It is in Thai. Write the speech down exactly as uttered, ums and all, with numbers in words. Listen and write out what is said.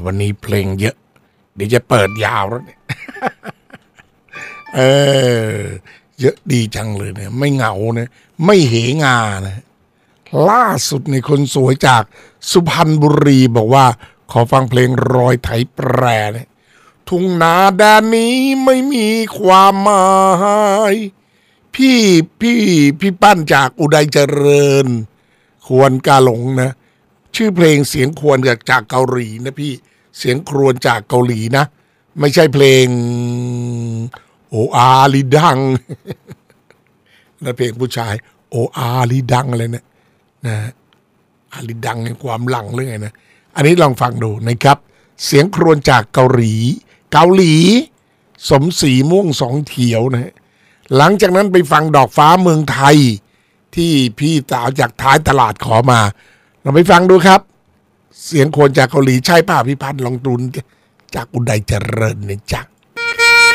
วันนี้เพลงเยอะเดี๋ยวจะเปิดยาวแล้วเนี่ย เออเยอะดีจังเลยเนี่ยไม่เหงานะไม่เหงานะล่าสุดในคนสวยจากสุพรรณบุรีบอกว่าขอฟังเพลงรอยไถแปรเนี่ยทุ่งนาแดนนี้ไม่มีความหมายพี่พี่พี่ปั้นจากอุดัยเจริญควรกาหลงนะชื่อเพลงเสียงควรจากจากเกาหลีนะพี่เสียงครวญจากเกาหลีนะไม่ใช่เพลงโออาลีดัง นะเพลงผู้ชายโออาลีดังอะไรเนี่ยนะอาลีดังในความหลังเรื่องไงนะอันนี้ลองฟังดูนะครับเสียงครวญจากเกาหลีเกาหลีสมศรีม่วงสองเขียวนะหลังจากนั้นไปฟังดอกฟ้าเมืองไทยที่พี่สาวจากท้ายตลาดขอมาเราไปฟังดูครับเสียงครวญจากเกาหลีใช่ป่ะพี่พันธ์ลองดูจากอุดัยเจริญเนี่ยจ้ะ